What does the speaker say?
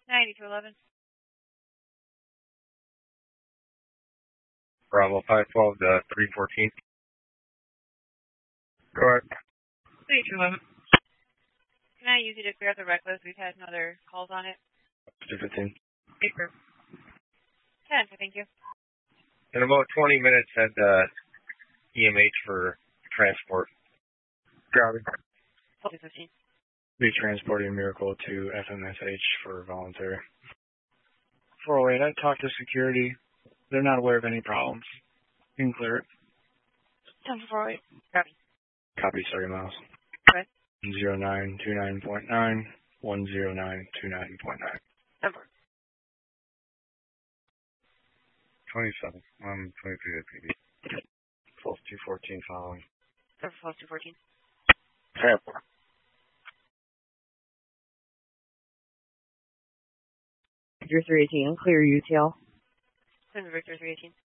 9211. Bravo 512 to 314. Go ahead. 9211. Can I use you to clear out the reckless? We've had some other calls on it. 215. Paper. 10, thank you. In about 20 minutes, had EMH for transport. Got it. 215. Be transporting Miracle to FMSH for voluntary. 408, I talked to security. They're not aware of any problems. You can clear it. 10 for 408. Copy. Copy, 30 miles. Okay. 10929.9, 10929.9. 10 for. 27. 23 to PD. 12214 following. 10 for 12214. Transport. Victor 318, clear UTL. 10 for Victor 318.